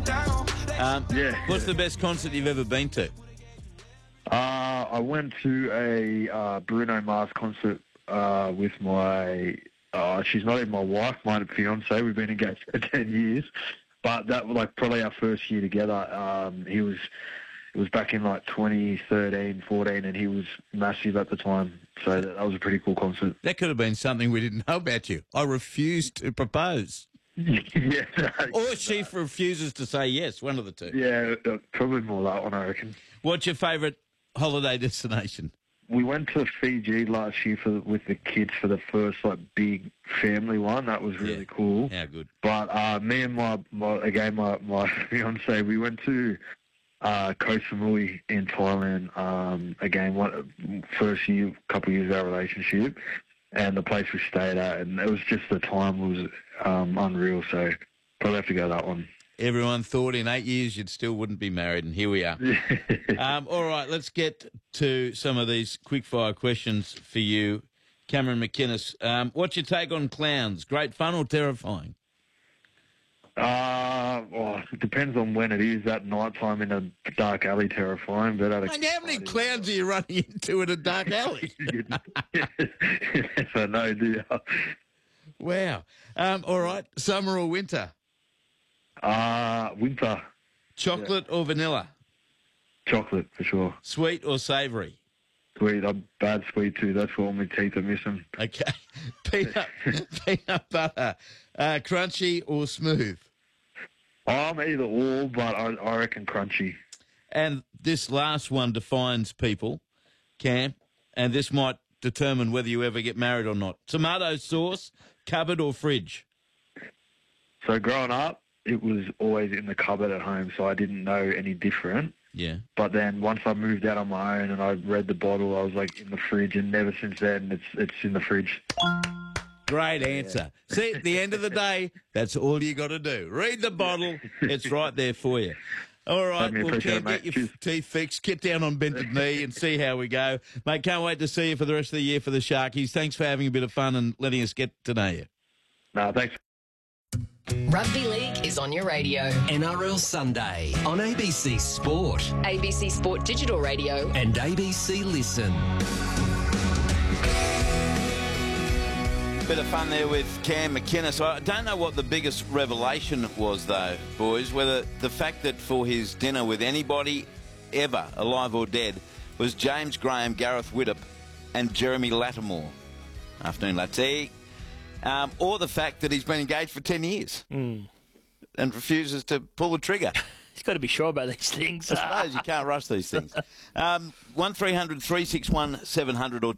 What's the best concert you've ever been to? I went to a Bruno Mars concert with my... she's not even my wife, my fiancée. We've been engaged for 10 years. But that was probably our first year together. It was back in 2013, 14, and he was massive at the time. So that was a pretty cool concert. That could have been something we didn't know about you. I refused to propose. Yeah. Or she refuses to say yes, one of the two. Yeah, probably more that one, I reckon. What's your favourite holiday destination? We went to Fiji last year with the kids for the first big family one. That was really cool. How good. But me and my fiance, we went to Koh Samui in Thailand. First couple of years of our relationship, and the place we stayed at, and it was just the time was unreal. So probably have to go that one. Everyone thought in 8 years you still wouldn't be married, and here we are. All right, let's get to some of these quickfire questions for you, Cameron McInnes. What's your take on clowns? Great fun or terrifying? It depends on when it is. At night time in a dark alley, terrifying. But how many clowns are you running into in a dark alley? Yes, I know, do you? Wow. All right, summer or winter? Winter. Chocolate or vanilla? Chocolate, for sure. Sweet or savoury? Sweet. I'm bad sweet too. That's what all my teeth are missing. Okay. Peanut butter. Crunchy or smooth? I'm either or, but I reckon crunchy. And this last one defines people, Cam, and this might determine whether you ever get married or not. Tomato sauce, cupboard or fridge? So growing up, it was always in the cupboard at home, so I didn't know any different. Yeah. But then once I moved out on my own and I read the bottle, I was in the fridge, and never since then it's in the fridge. Great answer. Yeah. See, at the end of the day, that's all you got to do. Read the bottle. It's right there for you. All right, well, Cam, get your teeth fixed, get down on bended knee and see how we go. Mate, can't wait to see you for the rest of the year for the Sharkies. Thanks for having a bit of fun and letting us get to know you. No, thanks. Rugby League is on your radio. NRL Sunday on ABC Sport. ABC Sport Digital Radio. And ABC Listen. Bit of fun there with Cam McInnes. I don't know what the biggest revelation was, though, boys, whether the fact that for his dinner with anybody ever, alive or dead, was James Graham, Gareth Widdop and Jeremy Lattimore. Afternoon, Latte. Or the fact that he's been engaged for 10 years and refuses to pull the trigger. He's got to be sure about these things. I suppose you can't rush these things. 1300 361 700 or